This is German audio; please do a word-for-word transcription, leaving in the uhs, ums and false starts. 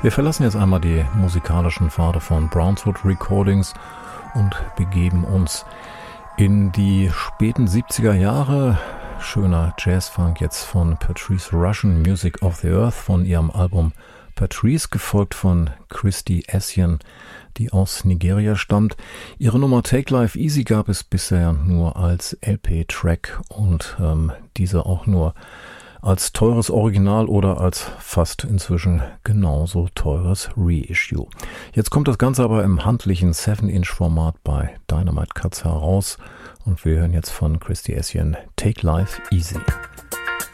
Wir verlassen jetzt einmal die musikalischen Pfade von Brownswood Recordings und begeben uns in die späten siebziger Jahre. Schöner Jazzfunk jetzt von Patrice Rushen, Music of the Earth von ihrem Album Patrice, gefolgt von Christy Essien, die aus Nigeria stammt. Ihre Nummer Take Life Easy gab es bisher nur als L P-Track und ähm, diese auch nur als teures Original oder als fast inzwischen genauso teures Reissue. Jetzt kommt das Ganze aber im handlichen seven Inch Format bei Dynamite Cuts heraus und wir hören jetzt von Christy Essien Take Life Easy.